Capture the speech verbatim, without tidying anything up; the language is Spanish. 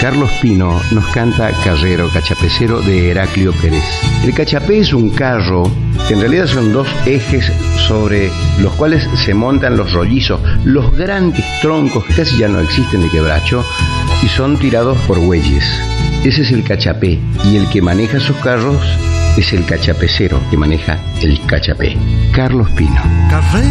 Carlos Pino nos canta Carrero Cachapecero de Heraclio Pérez. El cachapé es un carro que en realidad son dos ejes sobre los cuales se montan los rollizos, los grandes troncos que casi ya no existen de quebracho y son tirados por bueyes. Ese es el cachapé, y el que maneja esos carros es el cachapecero que maneja el cachapé. Carlos Pino. Café